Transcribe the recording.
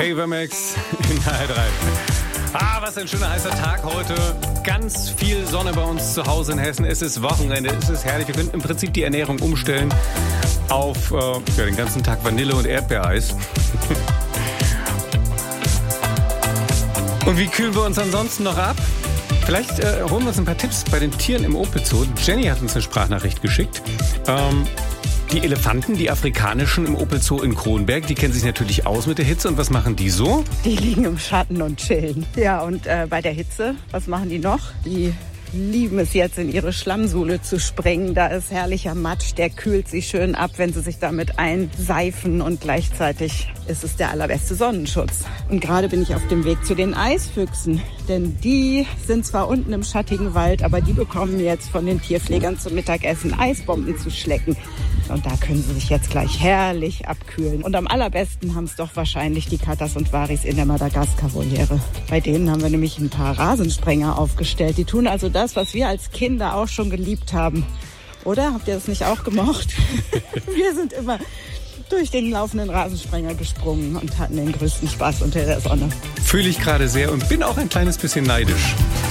Max in HR3. Was ein schöner heißer Tag heute. Ganz viel Sonne bei uns zu Hause in Hessen. Es ist Wochenende, es ist herrlich. Wir können im Prinzip die Ernährung umstellen auf den ganzen Tag Vanille- und Erdbeereis. Und wie kühlen wir uns ansonsten noch ab? Vielleicht holen wir uns ein paar Tipps bei den Tieren im Opel Zoo. Jenny hat uns eine Sprachnachricht geschickt. Die Elefanten, die afrikanischen im Opel Zoo in Kronberg, die kennen sich natürlich aus mit der Hitze. Und was machen die so? Die liegen im Schatten und chillen. Ja, und bei der Hitze, was machen die noch? Die lieben es jetzt, in ihre Schlammsohle zu springen. Da ist herrlicher Matsch, der kühlt sie schön ab, wenn sie sich damit einseifen. Und gleichzeitig ist es der allerbeste Sonnenschutz. Und gerade bin ich auf dem Weg zu den Eisfüchsen. Denn die sind zwar unten im schattigen Wald, aber die bekommen jetzt von den Tierpflegern zum Mittagessen Eisbomben zu schlecken. Und da können sie sich jetzt gleich herrlich abkühlen. Und am allerbesten haben es doch wahrscheinlich die Katas und Waris in der Madagaskar-Voliere. Bei denen haben wir nämlich ein paar Rasensprenger aufgestellt. Die tun also das, was wir als Kinder auch schon geliebt haben. Oder? Habt ihr das nicht auch gemocht? Wir sind immer durch den laufenden Rasensprenger gesprungen und hatten den größten Spaß unter der Sonne. Fühle ich gerade sehr und bin auch ein kleines bisschen neidisch.